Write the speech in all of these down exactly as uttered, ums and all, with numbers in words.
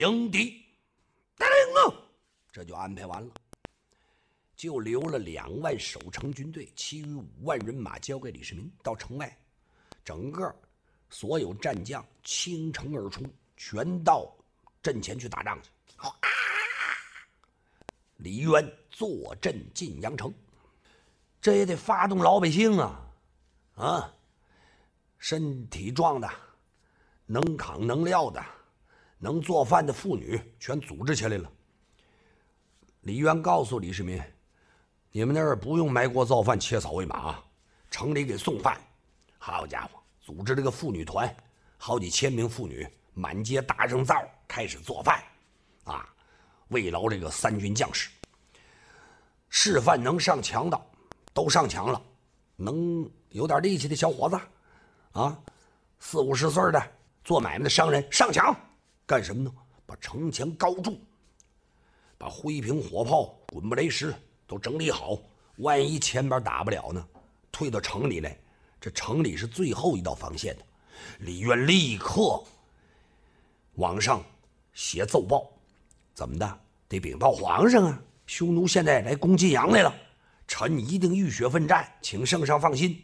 迎敌。带领啊！这就安排完了，就留了两万守城军队，其余五万人马交给李世民。到城外，整个所有战将倾城而出，全到阵前去打仗去。好啊！李渊坐镇晋阳城，这也得发动老百姓啊！啊，身体壮的、能扛能料的、能做饭的妇女全组织起来了。李渊告诉李世民：“你们那儿不用埋锅造饭、切草喂马，城里给送饭。”好家伙，组织这个妇女团，好几千名妇女满街打上灶，开始做饭，啊，慰劳这个三军将士。示范能上墙的都上墙了，能有点力气的小伙子，啊，四五十岁的做买卖的商人上墙干什么呢？把城墙高筑。把灰瓶、火炮、滚木雷石都整理好，万一前边打不了呢，退到城里来。这城里是最后一道防线的。李渊立刻往上写奏报，怎么的？得禀报皇上啊！匈奴现在来攻晋阳来了，臣一定浴血奋战，请圣上放心。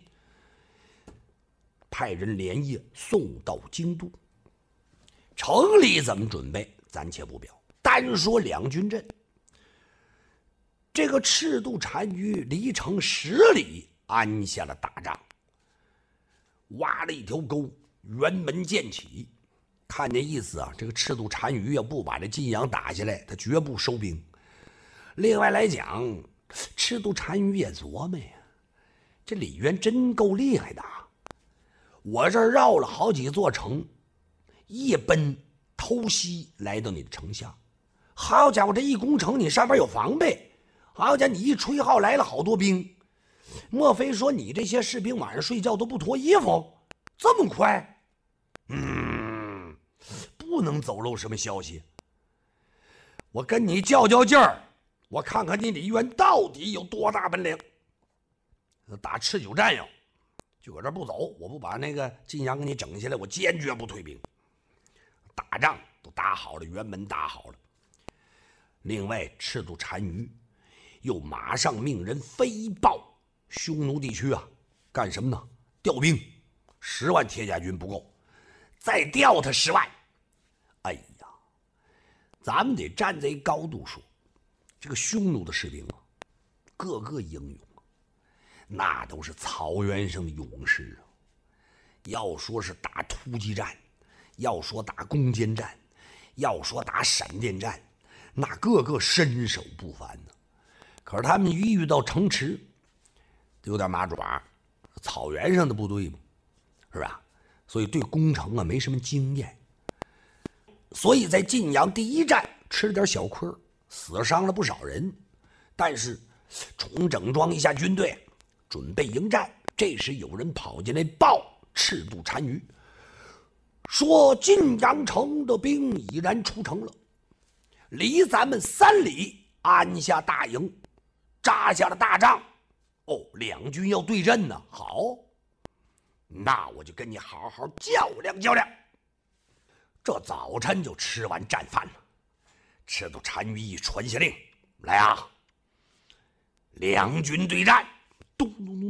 派人连夜送到京都。城里怎么准备，暂且不表。单说两军阵，这个赤兔单于离城十里安下了大帐，挖了一条沟，辕门建起。看这意思啊，这个赤兔单于要不把这晋阳打下来，他绝不收兵。另外来讲，赤兔单于也琢磨呀，这李渊真够厉害的啊！我这绕了好几座城，夜奔偷袭来到你的城下。好家伙，这一攻城，你上边有防备。好家伙，你一吹号来了好多兵，莫非说你这些士兵晚上睡觉都不脱衣服？这么快？嗯，不能走漏什么消息。我跟你较较劲儿，我看看你李渊到底有多大本领。打持久战哟，就搁这不走，我不把那个晋阳给你整下来，我坚决不退兵。打仗都打好了，辕门打好了。另外，赤兔单于又马上命人飞报匈奴地区啊，干什么呢？调兵，十万铁甲军不够，再调他十万。哎呀，咱们得站在一高度说，这个匈奴的士兵啊，个个英勇啊，那都是草原上的勇士啊。要说是打突击战，要说打攻坚战，要说打闪电战，那个个身手不凡呢。可是他们一遇到城池，有点麻爪，草原上的部队嘛，是吧？所以对攻城啊没什么经验。所以在晋阳第一战吃了点小亏，死伤了不少人，但是重整装一下军队，准备迎战。这时有人跑进来报赤兔单于，说晋阳城的兵已然出城了，离咱们三里安下大营，扎下了大帐。哦，两军要对阵呢。好，那我就跟你好好较量较量。这早晨就吃完战饭了。赤兔单于一传下令，来啊，两军对战。咚咚咚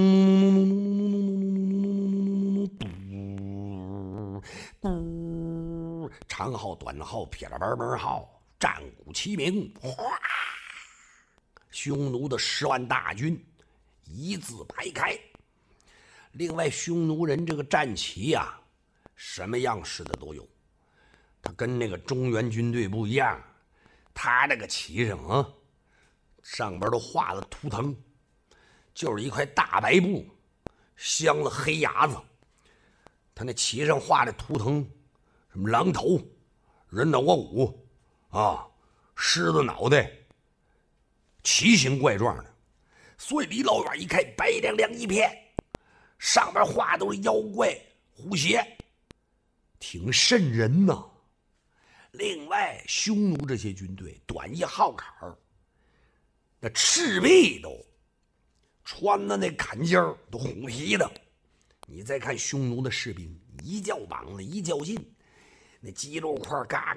咚咚，长号、短号、撇了班门号，战鼓齐鸣，哗！匈奴的十万大军一字排开。另外，匈奴人这个战旗呀、啊，什么样式的都有。他跟那个中原军队不一样，他这个旗上啊，上边都画了图腾，就是一块大白布，镶了黑牙子。他那旗上画的图腾，什么狼头、人脑瓜骨啊、狮子脑袋，奇形怪状的。所以离老远一看，白亮亮一片，上边画都是妖怪、狐邪，挺瘆人呐。另外，匈奴这些军队短一号坎儿，那赤壁都穿的那坎肩都虎皮的。你再看匈奴的士兵，一较膀子一较劲，那肌肉块嘎嘎的，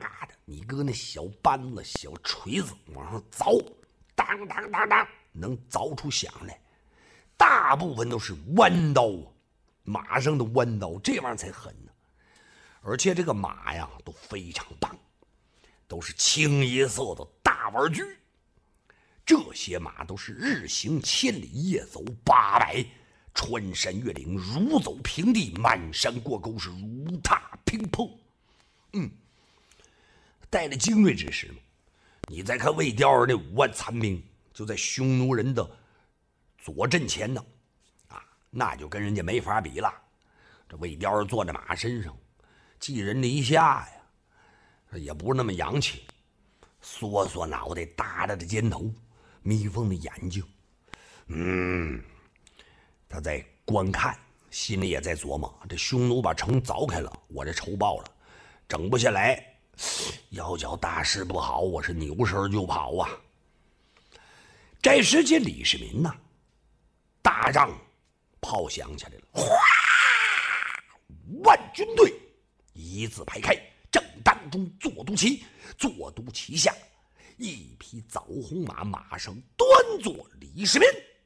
你搁那小扳子、小锤子往上凿，当当当当，能凿出响来。大部分都是弯刀啊，马上的弯刀，这玩意儿才狠呢。而且这个马呀都非常棒，都是清一色的大玩具。这些马都是日行千里，夜走八百，穿山越岭，如走平地，漫山过沟，是如踏平坡。嗯，带了精锐之师嘛。你再看魏雕儿那五万残兵，就在匈奴人的左阵前呢，啊，那就跟人家没法比了。这魏雕儿坐在马身上，寄人篱下呀，也不是那么洋气，缩缩脑袋，耷拉着肩头，眯缝的眼睛。嗯，他在观看，心里也在琢磨：这匈奴把城凿开了，我这仇报了，整不下来。要叫大事不好，我是扭身就跑啊！这时间，李世民呐，大帐炮响起来了，哗！万军队一字排开，正当中坐都旗，坐都旗下一匹枣红马，马上端坐李世民。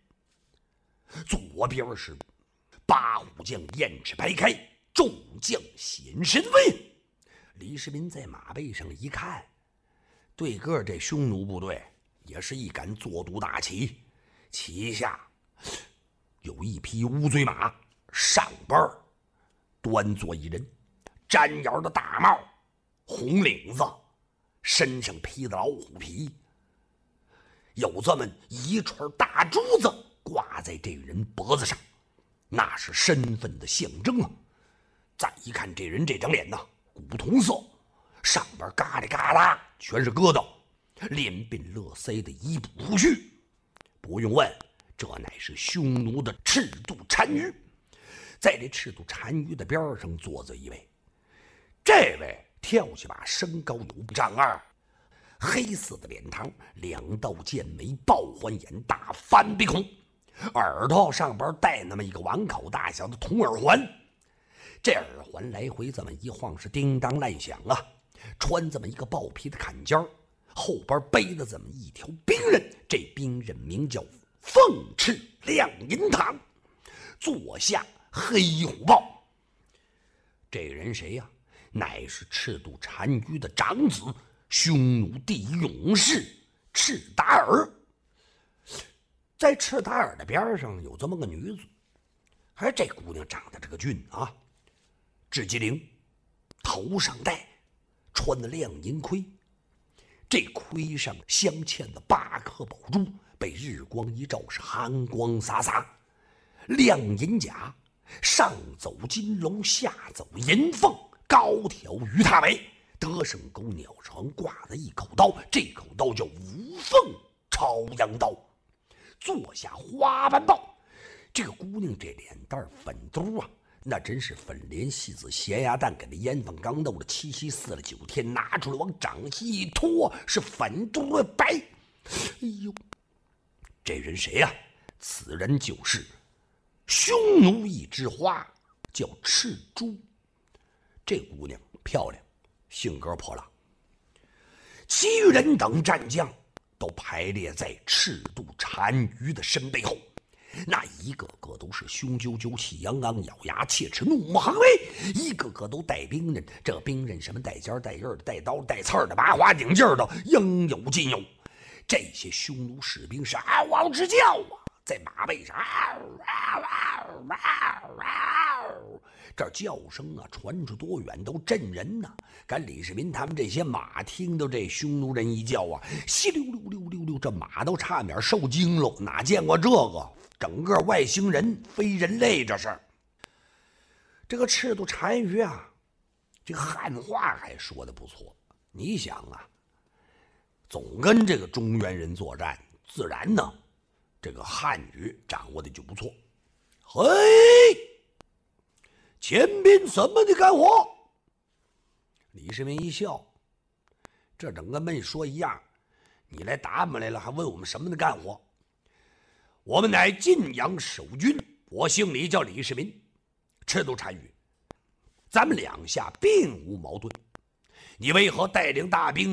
左边是八虎将燕翅排开，众将显神威。李世民在马背上一看，对个这匈奴部队也是一杆坐都大旗，旗下有一匹乌骓马，上边端坐一人，粘檐的大帽，红领子，身上披的老虎皮，有这么一串大珠子挂在这人脖子上，那是身份的象征啊！再一看这人这张脸呐，古铜色，上边嘎里嘎啦全是疙瘩，脸鬓乐腮的一补胡须，不用问，这乃是匈奴的赤兔单于。在这赤兔单于的边上坐着一位，这位跳起把身高有丈二，黑色的脸膛，两道剑眉，豹环眼，大翻鼻孔，耳朵上边戴那么一个碗口大小的铜耳环。这耳环来回这么一晃，是叮当乱响啊！穿这么一个豹皮的坎肩，后边背的这么一条兵刃，这兵刃名叫凤翅亮银堂，坐下黑虎豹。这个人谁呀、啊？乃是赤兔单于的长子，匈奴第一勇士赤达尔。在赤达尔的边上有这么个女子，哎，这姑娘长得这个俊啊，雉鸡翎，头上戴，穿的亮银盔，这盔上镶嵌的八颗宝珠，被日光一照是寒光洒洒。亮银甲，上走金龙，下走银凤，高挑鱼踏尾，得胜钩鸟床挂着一口刀，这口刀叫无凤朝阳刀。坐下花斑豹，这个姑娘这脸蛋粉嘟啊，那真是粉莲戏子咸鸭蛋给那烟粉刚斗了七七四了九天，拿出来往掌心一拖，是粉嘟的白。哎呦，这人谁呀、啊？此人就是匈奴一枝花，叫赤珠。这姑娘漂亮，性格泼辣。其余人等战将都排列在赤兔单于的身背后，那一个个都是雄赳赳气昂昂，咬牙切齿，怒目横威，一个个都带兵刃，这兵刃什么带尖带刃的，带刀带刺的，麻花顶劲的，应有尽有。这些匈奴士兵是嗷嗷直叫啊，在马背上嗷嗷嗷嗷嗷，这叫声啊传出多远都震人呐、啊！赶李世民他们这些马听到这匈奴人一叫啊，稀溜溜溜溜溜，这马都差点受惊了，哪见过这个？整个外星人非人类，这是。这个赤兔单于啊，这个汉话还说的不错。你想啊，总跟这个中原人作战，自然呢，这个汉语掌握的就不错。嘿，前边怎么的干活？李世民一笑，这整跟没说一样。你来打我们来了，还问我们什么的干活？我们乃晋阳守军，我姓李，叫李世民，赤兔单于，咱们两下并无矛盾。 你为何带领大兵